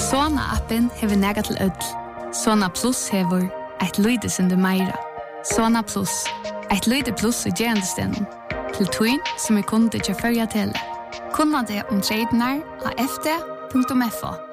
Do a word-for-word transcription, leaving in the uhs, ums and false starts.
Sona-appen hever nega til ødel. Sona Plus hever eit lydesendu meira. Sona Plus, eit lyde plus i gerandestenen. Til twin som er kunde til førja tele. Kunna det om tradenar av f d punktum f o.